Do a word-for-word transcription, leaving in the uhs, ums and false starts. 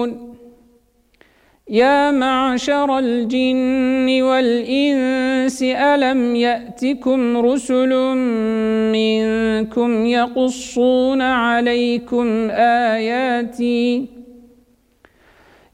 يا معشر الجن والإنس ألم يأتكم رسل منكم يقصون عليكم آياتي